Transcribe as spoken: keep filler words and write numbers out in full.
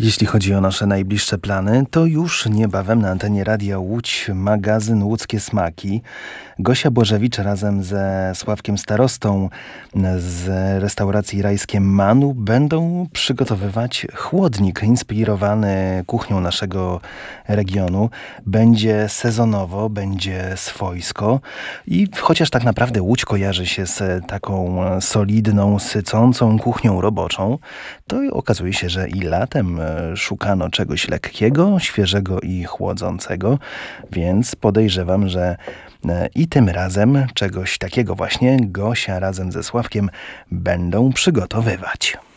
Jeśli chodzi o nasze najbliższe plany, to już niebawem na antenie Radia Łódź magazyn Łódzkie Smaki. Gosia Błażewicz razem ze Sławkiem Starostą z restauracji Rajskie Manu będą przygotowywać chłodnik inspirowany kuchnią naszego regionu. Będzie sezonowo, będzie swojsko i chociaż tak naprawdę Łódź kojarzy się z taką solidną, sycącą kuchnią roboczą, to okazuje się, że i latem szukano czegoś lekkiego, świeżego i chłodzącego, więc podejrzewam, że i tym razem czegoś takiego właśnie Gosia razem ze Sławkiem będą przygotowywać.